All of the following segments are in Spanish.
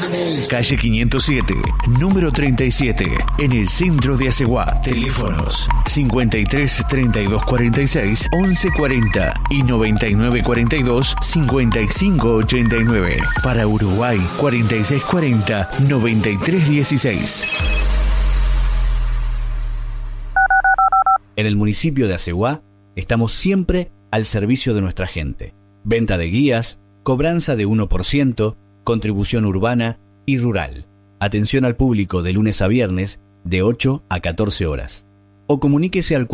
Calle 507, número 37, en el centro de Aceguá. Teléfonos 53 32 46 11 40 y 99 42 55 89. Para Uruguay 46 40 93 16. En el municipio de Aceguá estamos siempre al servicio de nuestra gente. Venta de guías, cobranza de 1%, contribución urbana y rural. Atención al público de lunes a viernes de 8 a 14 horas. O comuníquese al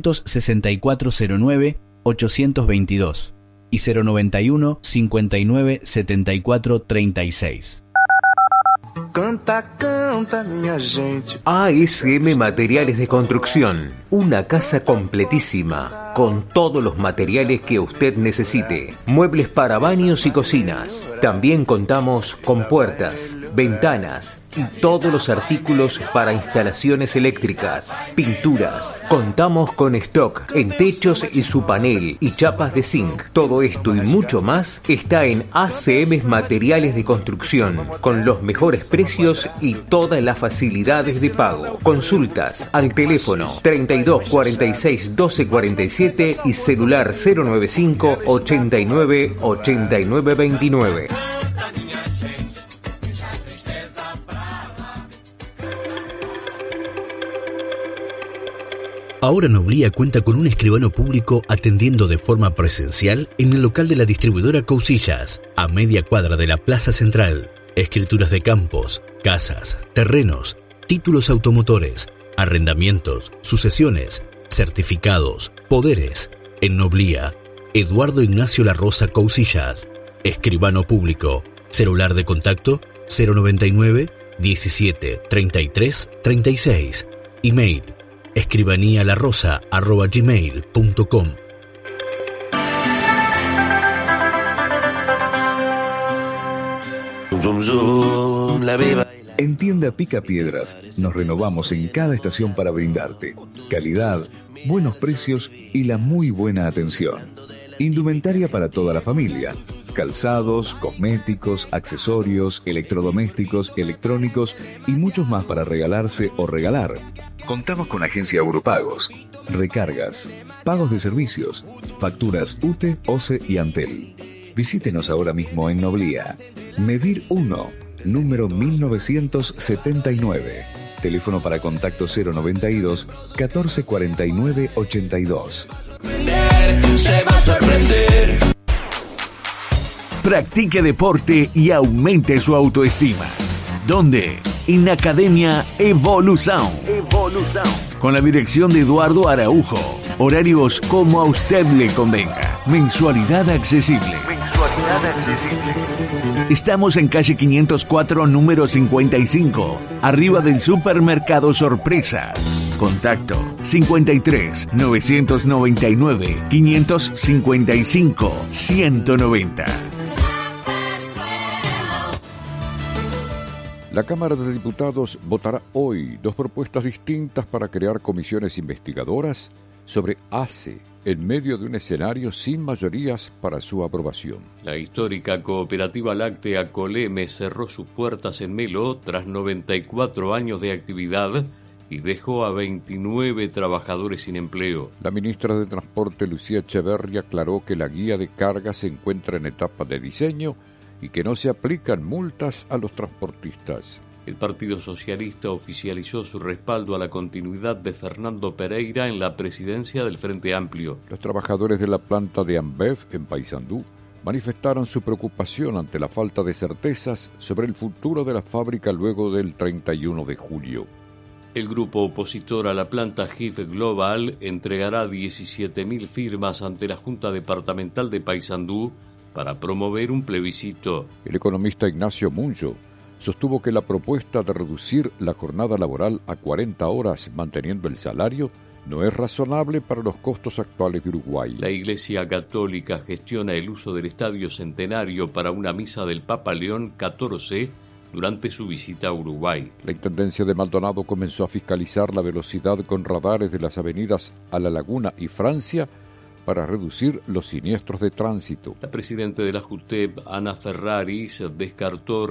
46409 822 y 091 59 74 36. Canta, canta, minha gente. ASM Materiales de Construcción, una casa completísima, con todos los materiales que usted necesite. Muebles para baños y cocinas. También contamos con puertas, ventanas y todos los artículos para instalaciones eléctricas, pinturas. Contamos con stock en techos y su panel y chapas de zinc. Todo esto y mucho más está en ACM Materiales de Construcción, con los mejores precios y todas las facilidades de pago. Consultas al teléfono 32 46 12 47 y celular 095 89 89 29. Ahora Noblía cuenta con un escribano público atendiendo de forma presencial en el local de la distribuidora Cousillas, a media cuadra de la Plaza Central. Escrituras de campos, casas, terrenos, títulos automotores, arrendamientos, sucesiones, certificados, poderes. En Noblía, Eduardo Ignacio La Rosa Cousillas. Escribano público. Celular de contacto 099 17 33 36. Email escribanialarosa@gmail.com. En Tienda Picapiedras nos renovamos en cada estación para brindarte calidad, buenos precios y la muy buena atención. Indumentaria para toda la familia, calzados, cosméticos, accesorios, electrodomésticos, electrónicos y muchos más para regalarse o regalar. Contamos con agencia Europagos, recargas, pagos de servicios, facturas UTE, OCE y Antel. Visítenos ahora mismo en Noblía. Medir 1, número 1979. Teléfono para contacto 092 1449 82. Se va a sorprender. Practique deporte y aumente su autoestima. ¿Dónde? En Academia Evolución. Con la dirección de Eduardo Araujo. Horarios como a usted le convenga. Mensualidad accesible. Estamos en calle 504, número 55, arriba del supermercado Sorpresa. Contacto 53 999 555 190. La Cámara de Diputados votará hoy 2 propuestas distintas para crear comisiones investigadoras sobre ACE, en medio de un escenario sin mayorías para su aprobación. La histórica cooperativa láctea Coleme cerró sus puertas en Melo tras 94 años de actividad y dejó a 29 trabajadores sin empleo. La ministra de Transporte, Lucía Echeverri, aclaró que la guía de carga se encuentra en etapa de diseño y que no se aplican multas a los transportistas. El Partido Socialista oficializó su respaldo a la continuidad de Fernando Pereira en la presidencia del Frente Amplio. Los trabajadores de la planta de Ambev en Paysandú manifestaron su preocupación ante la falta de certezas sobre el futuro de la fábrica luego del 31 de julio. El grupo opositor a la planta GIF Global entregará 17.000 firmas ante la Junta Departamental de Paysandú para promover un plebiscito. El economista Ignacio Muncho sostuvo que la propuesta de reducir la jornada laboral a 40 horas manteniendo el salario no es razonable para los costos actuales de Uruguay. La Iglesia Católica gestiona el uso del Estadio Centenario para una misa del Papa León XIV durante su visita a Uruguay. La Intendencia de Maldonado comenzó a fiscalizar la velocidad con radares de las avenidas a La Laguna y Francia para reducir los siniestros de tránsito. La presidenta de la JUTEP, Ana Ferraris, descartó